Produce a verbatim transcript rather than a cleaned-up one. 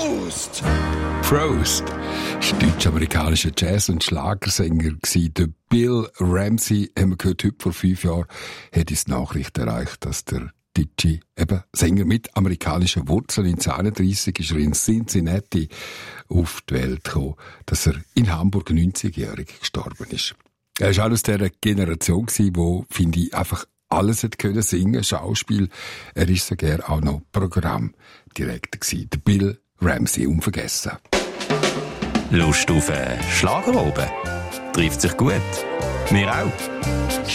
Prost! Prost! Das war ein deutsch-amerikanischer Jazz- und Schlagersänger. Der Bill Ramsey, haben wir gehört, heute vor fünf Jahren, hat uns die Nachricht erreicht, dass der deutsche eben Sänger mit amerikanischen Wurzeln neunzehnhunderteinunddreissig ist er in Cincinnati auf die Welt gekommen, dass er in Hamburg neunzigjährig gestorben ist. Er war auch aus dieser Generation, die, finde ich, einfach alles hat können singen, Schauspiel. Er ist sogar auch noch Programmdirektor gewesen. Der Bill Ramsey, unvergessen. Lust auf einen Schlager oben? Trifft sich gut. Wir auch.